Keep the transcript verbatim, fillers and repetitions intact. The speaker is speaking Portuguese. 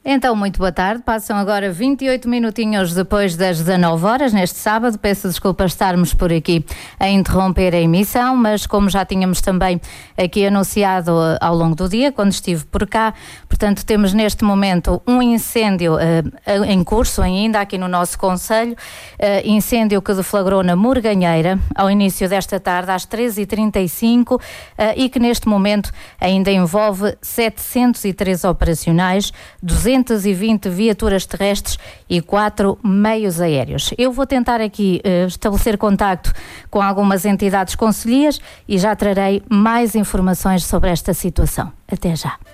Então, muito boa tarde. Passam agora vinte e oito minutinhos depois das dezanove horas, neste sábado. Peço desculpa estarmos por aqui a interromper a emissão, mas como já tínhamos também aqui anunciado ao longo do dia, quando estive por cá, portanto, temos neste momento um incêndio uh, em curso ainda aqui no nosso concelho, uh, incêndio que deflagrou na Morganheira ao início desta tarde, às treze e trinta e cinco, uh, e que neste momento ainda envolve setecentos e três operacionais, duzentas e vinte viaturas terrestres e quatro meios aéreos. Eu vou tentar aqui uh, estabelecer contacto com algumas entidades concelhias e já trarei mais informações sobre esta situação. Até já.